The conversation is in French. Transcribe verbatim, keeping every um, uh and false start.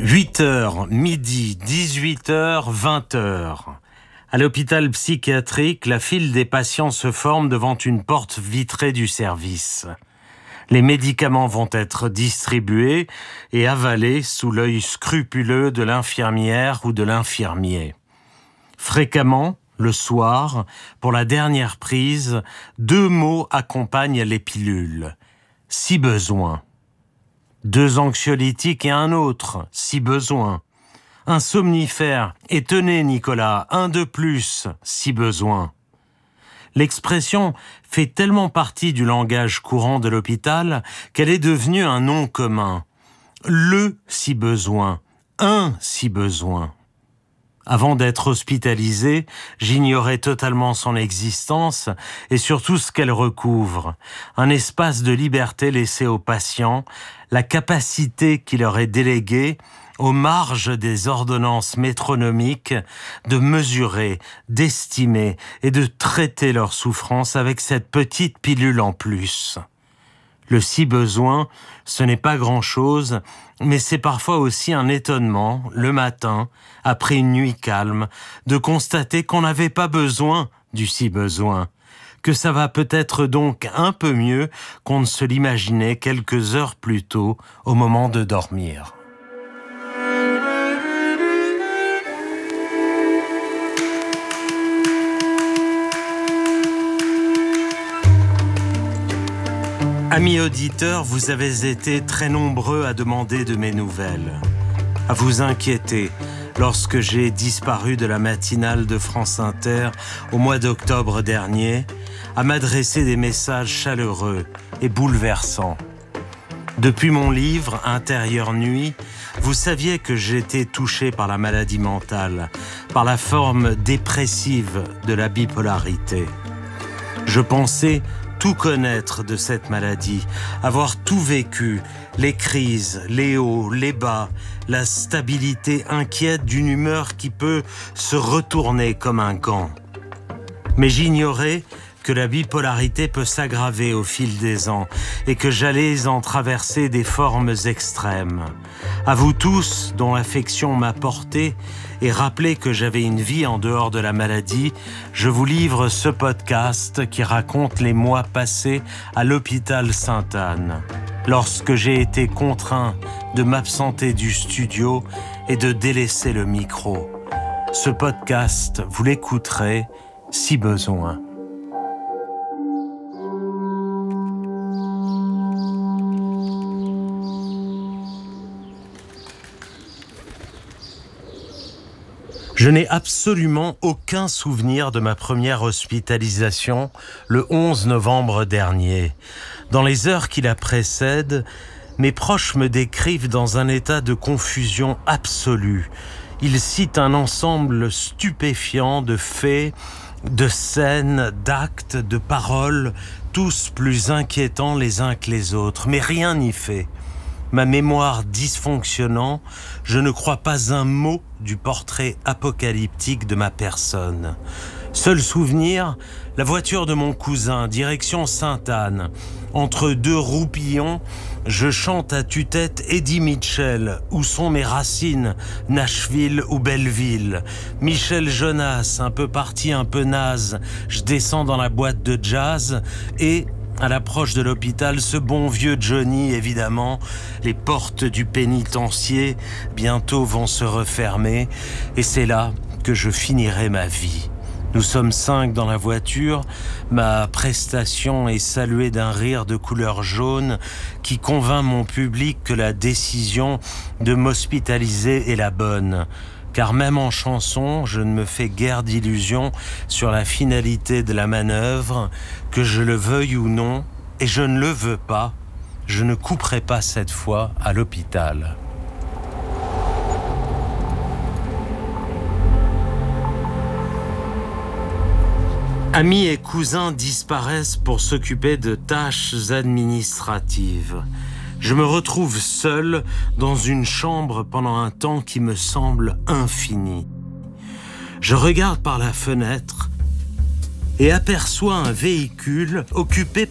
huit heures, midi, dix-huit heures, vingt heures. À l'hôpital psychiatrique, la file des patients se forme devant une porte vitrée du service. Les médicaments vont être distribués et avalés sous l'œil scrupuleux de l'infirmière ou de l'infirmier. Fréquemment, le soir, pour la dernière prise, deux mots accompagnent les pilules. Si besoin. Deux anxiolytiques et un autre, si besoin. Un somnifère, et tenez Nicolas, un de plus, si besoin. L'expression fait tellement partie du langage courant de l'hôpital qu'elle est devenue un nom commun. Le si besoin, un si besoin. Avant d'être hospitalisé, j'ignorais totalement son existence et surtout ce qu'elle recouvre. Un espace de liberté laissé aux patients, la capacité qui leur est déléguée, aux marges des ordonnances métronomiques, de mesurer, d'estimer et de traiter leur souffrance avec cette petite pilule en plus. Le si besoin, ce n'est pas grand-chose, mais c'est parfois aussi un étonnement, le matin, après une nuit calme, de constater qu'on n'avait pas besoin du si besoin, que ça va peut-être donc un peu mieux qu'on ne se l'imaginait quelques heures plus tôt, au moment de dormir. Amis auditeurs, vous avez été très nombreux à demander de mes nouvelles, à vous inquiéter lorsque j'ai disparu de la matinale de France Inter au mois d'octobre dernier, à m'adresser des messages chaleureux et bouleversants. Depuis mon livre « Intérieure nuit », vous saviez que j'étais touché par la maladie mentale, par la forme dépressive de la bipolarité. Je pensais tout connaître de cette maladie, avoir tout vécu, les crises, les hauts, les bas, la stabilité inquiète d'une humeur qui peut se retourner comme un gant. Mais j'ignorais que la bipolarité peut s'aggraver au fil des ans et que j'allais en traverser des formes extrêmes. À vous tous, dont l'affection m'a porté et rappelé que j'avais une vie en dehors de la maladie, je vous livre ce podcast qui raconte les mois passés à l'hôpital Sainte-Anne, lorsque j'ai été contraint de m'absenter du studio et de délaisser le micro. Ce podcast, vous l'écouterez si besoin. Je n'ai absolument aucun souvenir de ma première hospitalisation le onze novembre dernier. Dans les heures qui la précèdent, mes proches me décrivent dans un état de confusion absolue. Ils citent un ensemble stupéfiant de faits, de scènes, d'actes, de paroles, tous plus inquiétants les uns que les autres, mais rien n'y fait. Ma mémoire dysfonctionnant, je ne crois pas un mot du portrait apocalyptique de ma personne. Seul souvenir, la voiture de mon cousin, direction Sainte-Anne. Entre deux roupillons, je chante à tue-tête Eddie Mitchell, Où sont mes racines, Nashville ou Belleville. Michel Jonas, un peu parti, un peu naze, je descends dans la boîte de jazz et... à l'approche de l'hôpital, ce bon vieux Johnny, évidemment, les portes du pénitencier bientôt vont se refermer et c'est là que je finirai ma vie. Nous sommes cinq dans la voiture, ma prestation est saluée d'un rire de couleur jaune qui convainc mon public que la décision de m'hospitaliser est la bonne. Car même en chanson, je ne me fais guère d'illusions sur la finalité de la manœuvre, que je le veuille ou non, et je ne le veux pas, je ne couperai pas cette fois à l'hôpital. Amis et cousins disparaissent pour s'occuper de tâches administratives. Je me retrouve seul dans une chambre pendant un temps qui me semble infini. Je regarde par la fenêtre et aperçois un véhicule occupé